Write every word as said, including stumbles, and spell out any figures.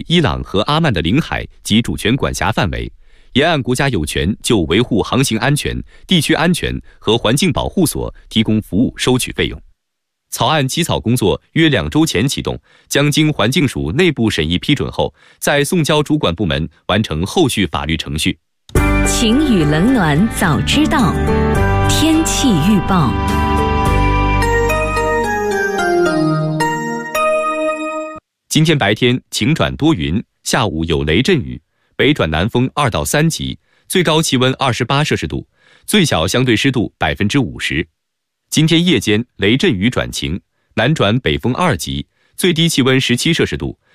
伊朗和阿曼的领海及主权管辖范围，沿岸国家有权就维护航行安全、地区安全和环境保护所提供服务收取费用。草案起草工作约两周前启动，将经环境署内部审议批准后，再送交主管部门完成后续法律程序。 晴雨冷暖早知道，天气预报。 今天白天晴转多云，下午有雷阵雨，北转南风二到三级，最高气温二十八摄氏度，最小相对湿度百分之五十。今天夜间雷阵雨转晴，南转北风二级，最低气温十七摄氏度，